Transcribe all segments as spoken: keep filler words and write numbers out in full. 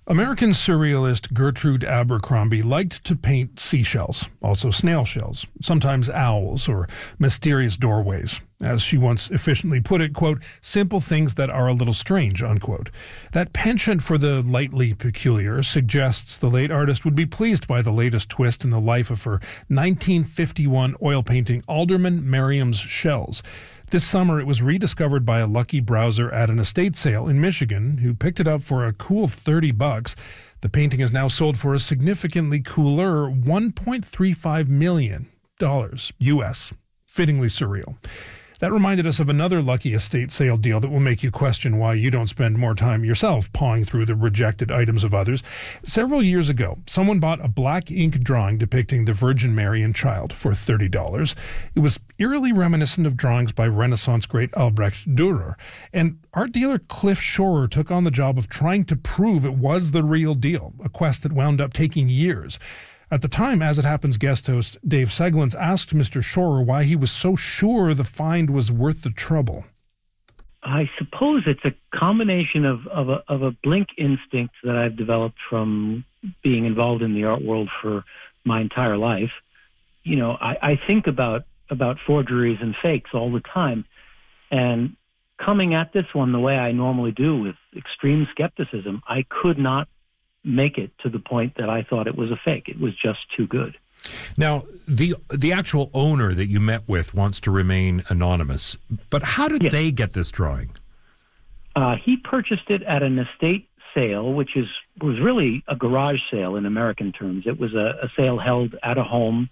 American surrealist Gertrude Abercrombie liked to paint seashells, also snail shells, sometimes owls or mysterious doorways. As she once efficiently put it, quote, simple things that are a little strange, unquote. That penchant for the lightly peculiar suggests the late artist would be pleased by the latest twist in the life of her nineteen fifty-one oil painting Alderman Merriam's Shells. This summer, it was rediscovered by a lucky browser at an estate sale in Michigan who picked it up for a cool thirty bucks. The painting is now sold for a significantly cooler one point three five million dollars U S. Fittingly surreal. That reminded us of another lucky estate sale deal that will make you question why you don't spend more time yourself pawing through the rejected items of others. Several years ago, someone bought a black ink drawing depicting the Virgin Mary and Child for thirty dollars. It was eerily reminiscent of drawings by Renaissance great Albrecht Dürer. And art dealer Cliff Schorer took on the job of trying to prove it was the real deal, a quest that wound up taking years. At the time, As It Happens guest host Dave Seglins asked Mister Schorer why he was so sure the find was worth the trouble. I suppose it's a combination of, of, a, of a blink instinct that I've developed from being involved in the art world for my entire life. You know, I, I think about, about forgeries and fakes all the time. And coming at this one the way I normally do with extreme skepticism, I could not make it to the point that I thought it was a fake. It was just too good. Now, the the actual owner that you met with wants to remain anonymous, but how did yes. they get this drawing? Uh, he purchased it at an estate sale, which is was really a garage sale in American terms. It was a, a sale held at a home,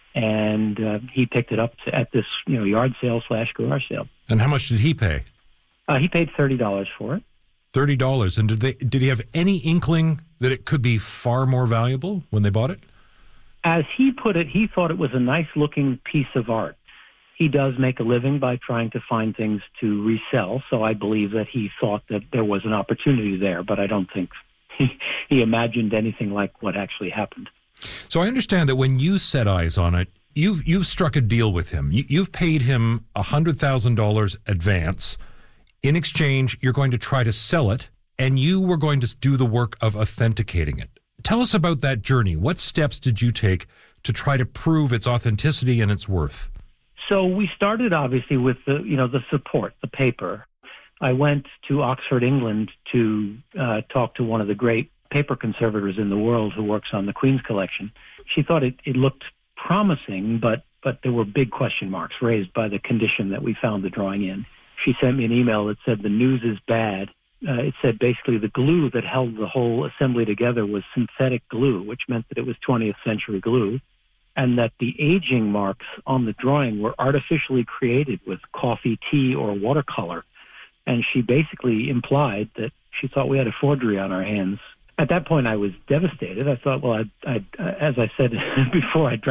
and uh, he picked it up to, at this you know yard sale slash garage sale. And how much did he pay? Uh, he paid thirty dollars for it. thirty dollars. And did they did he have any inkling that it could be far more valuable when they bought it? As he put it, he thought it was a nice-looking piece of art. He does make a living by trying to find things to resell, so I believe that he thought that there was an opportunity there, but I don't think he, he imagined anything like what actually happened. So I understand that when you set eyes on it, you've, you've struck a deal with him. You, you've paid him one hundred thousand dollars advance. In exchange, you're going to try to sell it, and you were going to do the work of authenticating it. Tell us about that journey. What steps did you take to try to prove its authenticity and its worth? So we started, obviously, with the you know the support, the paper. I went to Oxford, England, to uh, talk to one of the great paper conservators in the world who works on the Queen's collection. She thought it, it looked promising, but but there were big question marks raised by the condition that we found the drawing in. She sent me an email that said the news is bad. Uh, it said basically the glue that held the whole assembly together was synthetic glue, which meant that it was twentieth century glue, and that the aging marks on the drawing were artificially created with coffee, tea, or watercolor. And she basically implied that she thought we had a forgery on our hands. At that point, I was devastated. I thought, well, I'd, I'd, uh, as I said before, I